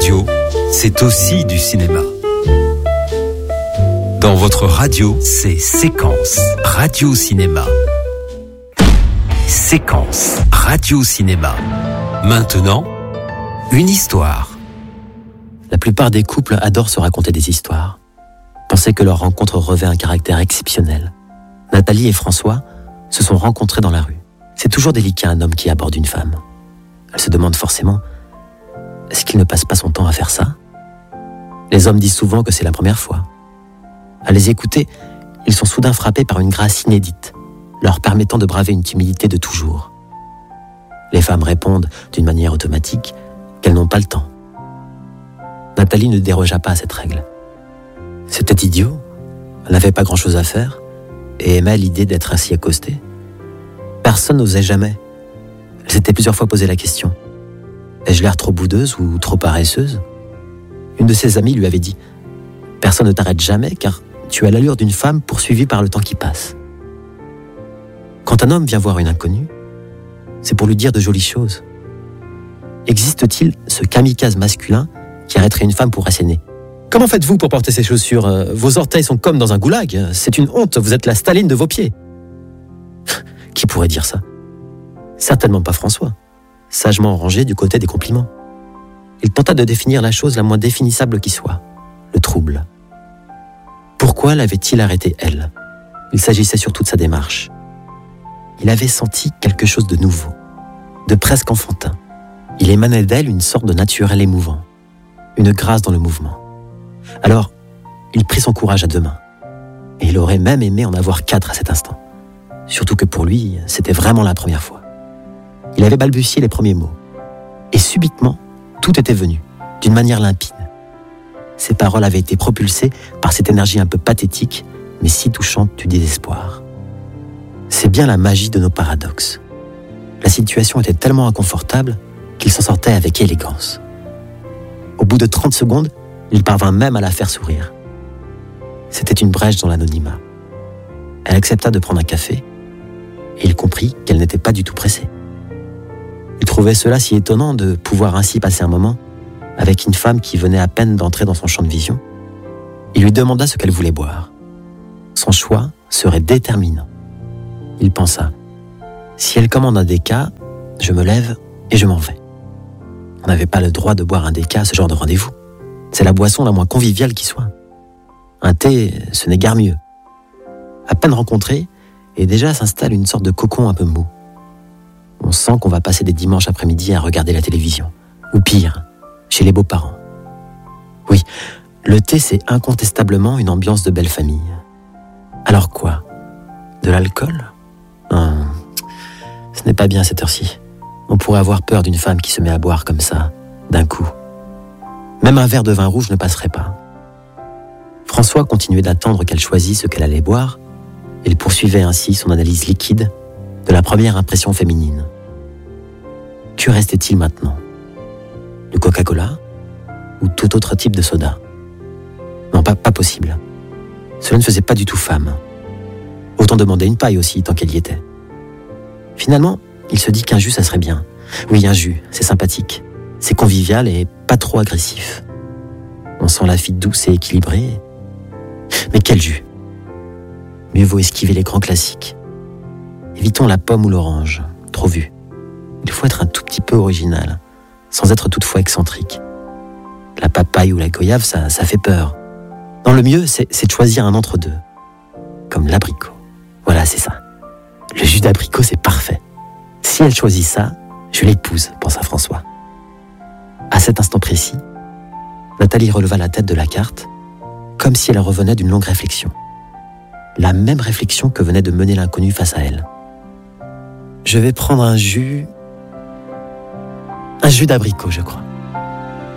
radio, c'est aussi du cinéma. Dans votre radio, c'est Séquence Radio-Cinéma. Séquence Radio-Cinéma. Maintenant, une histoire. La plupart des couples adorent se raconter des histoires. Pensaient que leur rencontre revêt un caractère exceptionnel. Nathalie et François se sont rencontrés dans la rue. C'est toujours délicat un homme qui aborde une femme. Elle se demande forcément, est-ce qu'il ne passe pas son temps à faire ça ? Les hommes disent souvent que c'est la première fois. À les écouter, ils sont soudain frappés par une grâce inédite, leur permettant de braver une timidité de toujours. Les femmes répondent d'une manière automatique qu'elles n'ont pas le temps. Nathalie ne dérogea pas à cette règle. C'était idiot, elle n'avait pas grand-chose à faire et aimait l'idée d'être ainsi accostée. Personne n'osait jamais. Elle s'était plusieurs fois posé la question. Ai-je l'air trop boudeuse ou trop paresseuse ? Une de ses amies lui avait dit « Personne ne t'arrête jamais car tu as l'allure d'une femme poursuivie par le temps qui passe. » Quand un homme vient voir une inconnue, c'est pour lui dire de jolies choses. Existe-t-il ce kamikaze masculin qui arrêterait une femme pour asséner ? « Comment faites-vous pour porter ces chaussures ? Vos orteils sont comme dans un goulag. C'est une honte, vous êtes la Staline de vos pieds. » Qui pourrait dire ça ? Certainement pas François, sagement rangé du côté des compliments. Il tenta de définir la chose la moins définissable qui soit, le trouble. Pourquoi l'avait-il arrêté elle ? Il s'agissait surtout de sa démarche. Il avait senti quelque chose de nouveau, de presque enfantin. Il émanait d'elle une sorte de naturel émouvant, une grâce dans le mouvement. Alors, il prit son courage à deux mains. Et il aurait même aimé en avoir 4 à cet instant. Surtout que pour lui, c'était vraiment la première fois. Il avait balbutié les premiers mots. Et subitement, tout était venu, d'une manière limpide. Ses paroles avaient été propulsées par cette énergie un peu pathétique, mais si touchante du désespoir. C'est bien la magie de nos paradoxes. La situation était tellement inconfortable qu'il s'en sortait avec élégance. Au bout de 30 secondes, il parvint même à la faire sourire. C'était une brèche dans l'anonymat. Elle accepta de prendre un café, et il comprit qu'elle n'était pas du tout pressée. Il trouvait cela si étonnant de pouvoir ainsi passer un moment avec une femme qui venait à peine d'entrer dans son champ de vision. Il lui demanda ce qu'elle voulait boire. Son choix serait déterminant. Il pensa, si elle commande un déca, je me lève et je m'en vais. On n'avait pas le droit de boire un déca à ce genre de rendez-vous. C'est la boisson la moins conviviale qui soit. Un thé, ce n'est guère mieux. À peine rencontré, et déjà s'installe une sorte de cocon un peu mou. On sent qu'on va passer des dimanches après-midi à regarder la télévision. Ou pire, chez les beaux-parents. Oui, le thé, c'est incontestablement une ambiance de belle famille. Alors quoi ? De l'alcool ? Non, ce n'est pas bien à cette heure-ci. On pourrait avoir peur d'une femme qui se met à boire comme ça, d'un coup. Même un verre de vin rouge ne passerait pas. François continuait d'attendre qu'elle choisisse ce qu'elle allait boire. Il poursuivait ainsi son analyse liquide de la première impression féminine. Que restait-il maintenant ? Du Coca-Cola ou tout autre type de soda ? Non, pas possible. Cela ne faisait pas du tout femme. Autant demander une paille aussi, tant qu'elle y était. Finalement, il se dit qu'un jus, ça serait bien. Oui, un jus, c'est sympathique. C'est convivial et pas trop agressif. On sent la fille douce et équilibrée. Mais quel jus ? Mieux vaut esquiver les grands classiques. Évitons la pomme ou l'orange, trop vu. Il faut être un tout petit peu original, sans être toutefois excentrique. La papaye ou la goyave, ça fait peur. Non, le mieux, c'est de choisir un entre-deux. Comme l'abricot. Voilà, c'est ça. Le jus d'abricot, c'est parfait. Si elle choisit ça, je l'épouse, pensa François. À cet instant précis, Nathalie releva la tête de la carte, comme si elle revenait d'une longue réflexion. La même réflexion que venait de mener l'inconnu face à elle. Je vais prendre un jus d'abricot, je crois.